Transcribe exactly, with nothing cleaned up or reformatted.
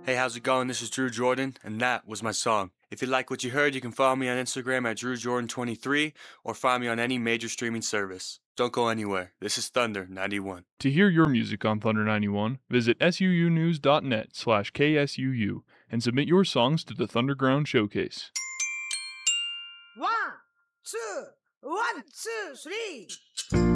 Hey, how's it going? This is Drew Jordan, and that was my song. If you like what you heard, you can follow me on Instagram at Drew Jordan twenty-three or find me on any major streaming service. Don't go anywhere. This is Thunder ninety-one. To hear your music on Thunder ninety-one, visit suunews.net slash KSUU and submit your songs to the Thunderground Showcase. One, two, one, two, three.